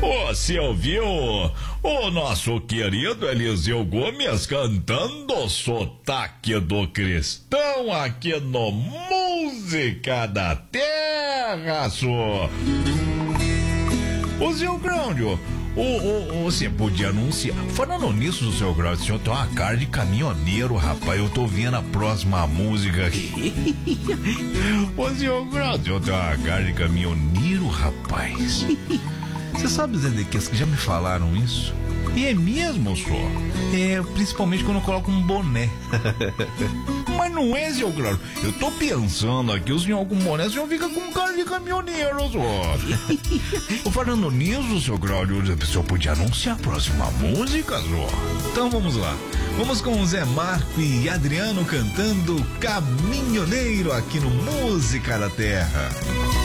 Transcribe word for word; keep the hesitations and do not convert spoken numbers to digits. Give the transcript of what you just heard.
Você ouviu o nosso querido Eliseu Gomes cantando Sotaque do Cristão aqui no Música da Terra, só. Ô, seu Grândio, o, o, você podia anunciar. Falando nisso, seu Grândio, o senhor tem uma cara de caminhoneiro, rapaz. Eu tô vendo a próxima música aqui. Ô, seu Grândio, eu tenho uma cara de caminhoneiro, rapaz. Você sabe, Zé Dequês, que já me falaram isso? E é mesmo, só. É, principalmente quando eu coloco um boné. Mas não é, seu Grândio. Eu tô pensando aqui, o senhor com boné, o senhor fica com cara de caminhoneiro, só. Falando nisso, seu Grândio, o senhor podia anunciar a próxima música, só. Então vamos lá. Vamos com o Zé Marco e Adriano cantando Caminhoneiro aqui no Música da Terra.